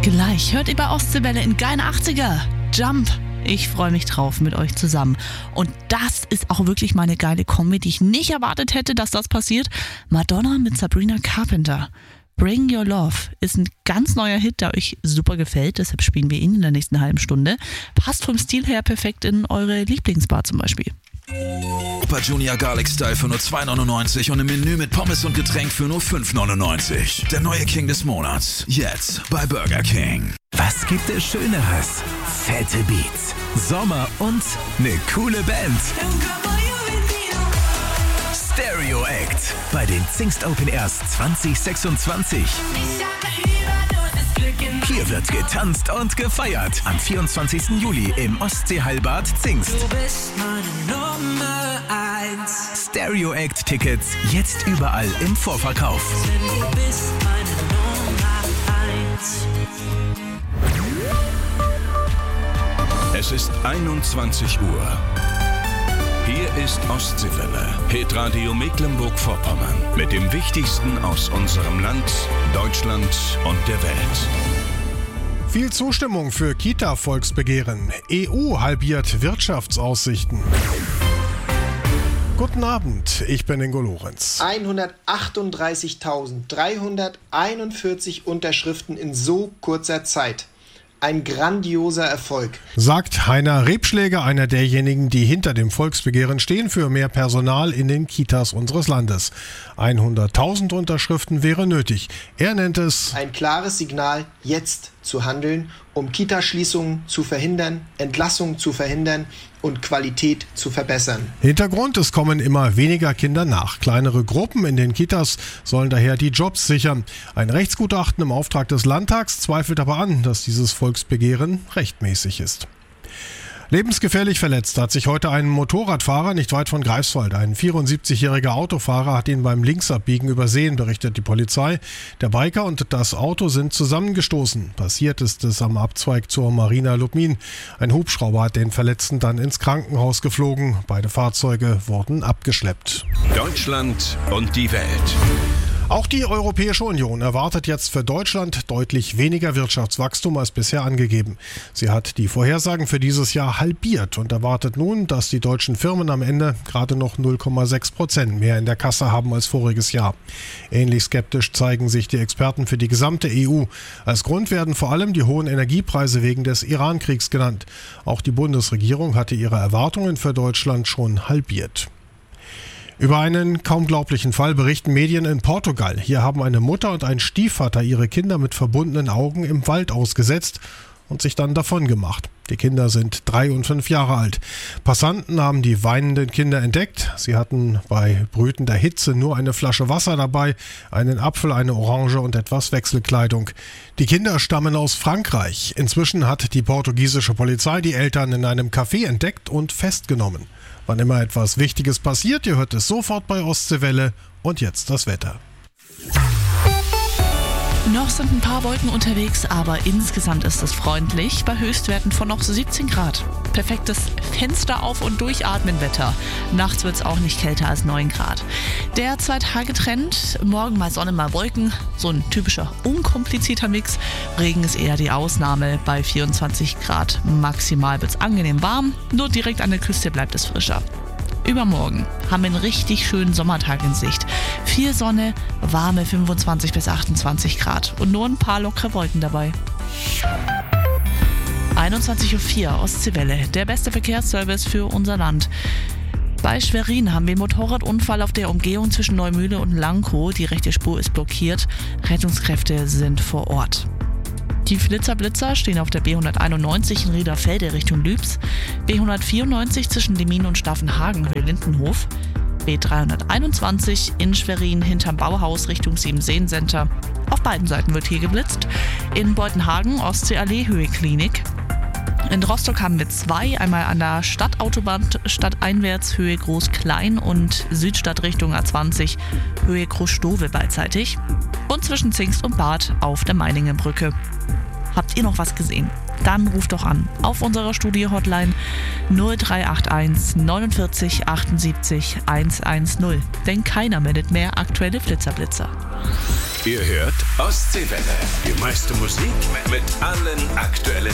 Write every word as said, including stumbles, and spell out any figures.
Gleich hört ihr bei Ostseewelle in Geile achtziger. Jump. Ich freue mich drauf mit euch zusammen. Und das ist auch wirklich mal eine geile Kombi, die ich nicht erwartet hätte, dass das passiert. Madonna mit Sabrina Carpenter. Bring Your Love ist ein ganz neuer Hit, der euch super gefällt. Deshalb spielen wir ihn in der nächsten halben Stunde. Passt vom Stil her perfekt in eure Lieblingsbar zum Beispiel. Super Junior Garlic Style für nur zwei neunundneunzig und ein Menü mit Pommes und Getränk für nur fünf neunundneunzig. Der neue King des Monats. Jetzt bei Burger King. Was gibt es Schöneres? Fette Beats, Sommer und eine coole Band. Stereo Act bei den Zingst Open Airs zwanzig sechsundzwanzig. Hier wird getanzt und gefeiert. Am vierundzwanzigsten Juli im Ostseeheilbad Zingst. Du bist meine Nummer eins. Stereo Act Tickets jetzt überall im Vorverkauf. Du bist meine Nummer eins. Es ist einundzwanzig Uhr. Hier ist Ostseewelle, Hitradio Mecklenburg-Vorpommern. Mit dem Wichtigsten aus unserem Land, Deutschland und der Welt. Viel Zustimmung für Kita-Volksbegehren. E U halbiert Wirtschaftsaussichten. Guten Abend, ich bin Ingo Lorenz. hundertachtunddreißigtausenddreihunderteinundvierzig Unterschriften in so kurzer Zeit. Ein grandioser Erfolg, sagt Heiner Rebschläger, einer derjenigen, die hinter dem Volksbegehren stehen für mehr Personal in den Kitas unseres Landes. hunderttausend Unterschriften wäre nötig. Er nennt es ein klares Signal, jetzt zu handeln, um Kitaschließungen zu verhindern, Entlassungen zu verhindern und Qualität zu verbessern. Hintergrund, es kommen immer weniger Kinder nach. Kleinere Gruppen in den Kitas sollen daher die Jobs sichern. Ein Rechtsgutachten im Auftrag des Landtags zweifelt aber an, dass dieses Volksbegehren rechtmäßig ist. Lebensgefährlich verletzt hat sich heute ein Motorradfahrer nicht weit von Greifswald. Ein vierundsiebzigjähriger Autofahrer hat ihn beim Linksabbiegen übersehen, berichtet die Polizei. Der Biker und das Auto sind zusammengestoßen. Passiert ist es am Abzweig zur Marina Lubmin. Ein Hubschrauber hat den Verletzten dann ins Krankenhaus geflogen. Beide Fahrzeuge wurden abgeschleppt. Deutschland und die Welt. Auch die Europäische Union erwartet jetzt für Deutschland deutlich weniger Wirtschaftswachstum als bisher angegeben. Sie hat die Vorhersagen für dieses Jahr halbiert und erwartet nun, dass die deutschen Firmen am Ende gerade noch null Komma sechs Prozent mehr in der Kasse haben als voriges Jahr. Ähnlich skeptisch zeigen sich die Experten für die gesamte E U. Als Grund werden vor allem die hohen Energiepreise wegen des Iran-Kriegs genannt. Auch die Bundesregierung hatte ihre Erwartungen für Deutschland schon halbiert. Über einen kaum glaublichen Fall berichten Medien in Portugal. Hier haben eine Mutter und ein Stiefvater ihre Kinder mit verbundenen Augen im Wald ausgesetzt und sich dann davon gemacht. Die Kinder sind drei und fünf Jahre alt. Passanten haben die weinenden Kinder entdeckt. Sie hatten bei brütender Hitze nur eine Flasche Wasser dabei, einen Apfel, eine Orange und etwas Wechselkleidung. Die Kinder stammen aus Frankreich. Inzwischen hat die portugiesische Polizei die Eltern in einem Café entdeckt und festgenommen. Wann immer etwas Wichtiges passiert, ihr hört es sofort bei Ostseewelle. Und jetzt das Wetter. Noch sind ein paar Wolken unterwegs, aber insgesamt ist es freundlich, bei Höchstwerten von noch siebzehn Grad. Perfektes Fenster auf und durchatmen Wetter. Nachts wird es auch nicht kälter als neun Grad. Der Zwei-Tage-Trend, morgen mal Sonne, mal Wolken, so ein typischer unkomplizierter Mix. Regen ist eher die Ausnahme, bei vierundzwanzig Grad maximal wird es angenehm warm, nur direkt an der Küste bleibt es frischer. Übermorgen haben wir einen richtig schönen Sommertag in Sicht. Viel Sonne, warme fünfundzwanzig bis achtundzwanzig Grad und nur ein paar lockere Wolken dabei. einundzwanzig Uhr vier Ostseewelle, der beste Verkehrsservice für unser Land. Bei Schwerin haben wir einen Motorradunfall auf der Umgehung zwischen Neumühle und Lankow. Die rechte Spur ist blockiert. Rettungskräfte sind vor Ort. Die Flitzer-Blitzer stehen auf der B hunderteinundneunzig in Riederfelde Richtung Lübs, B hundertvierundneunzig zwischen Demmin und Staffenhagen Höhe Lindenhof, B dreihunderteinundzwanzig in Schwerin hinterm Bauhaus Richtung Siebenseen Center. Auf beiden Seiten wird hier geblitzt. In Beutenhagen Ostseeallee Höhe Klinik. In Rostock haben wir zwei, einmal an der Stadtautobahn stadteinwärts Höhe Groß-Klein und Südstadt Richtung A zwanzig Höhe Großstowe beidseitig. Und zwischen Zingst und Bad auf der Meiningenbrücke. Habt ihr noch was gesehen? Dann ruft doch an auf unserer Studio-Hotline null drei acht eins neunundvierzig achtundsiebzig hundertzehn. Denn keiner meldet mehr aktuelle Flitzerblitzer. Ihr hört Ostseewelle. Die meiste Musik mit allen aktuellen